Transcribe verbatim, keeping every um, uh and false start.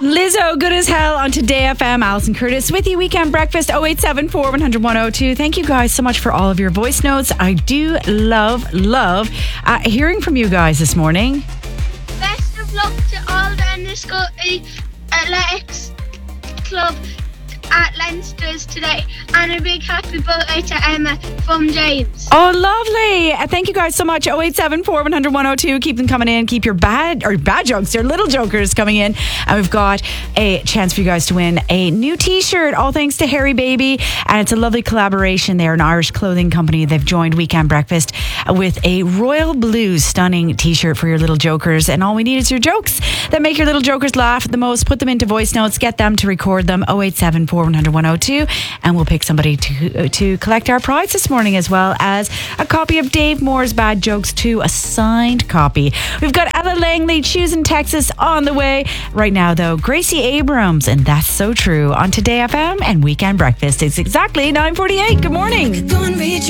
Lizzo, Good as Hell on Today F M. Alison Curtis with you. Weekend Breakfast, oh eight seven four, one hundred, one oh two. Thank you guys so much for all of your voice notes. I do love, love uh, hearing from you guys this morning. Best of luck to all the Enniscorthy Athletics Club at Leinster's today, and a big happy birthday to Emma from James. Oh, lovely. Uh, thank you guys so much. oh eight seven four, one hundred, one oh two. Keep them coming in. Keep your bad or bad jokes, your little jokers coming in. And we've got a chance for you guys to win a new t-shirt, all thanks to Harry Baby. And it's a lovely collaboration. They're an Irish clothing company. They've joined Weekend Breakfast with a royal blue stunning t-shirt for your little jokers. And all we need is your jokes that make your little jokers laugh the most. Put them into voice notes. Get them to record them. oh eight seven four, one hundred, one oh two. And we'll pick somebody to to collect our prize this morning, as well as a copy of Dave Moore's Bad Jokes two, a signed copy. We've got Ella Langley, Choose in Texas on the way. Right now, though, Gracie Abrams, and That's So True on Today F M and Weekend Breakfast. It's exactly nine forty-eight. Good morning.